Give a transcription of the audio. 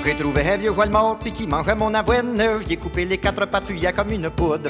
J'ai trouvé un vieux poil mort puis qui mangeait mon avoine. J'ai coupé les quatre patouilles comme une poudre.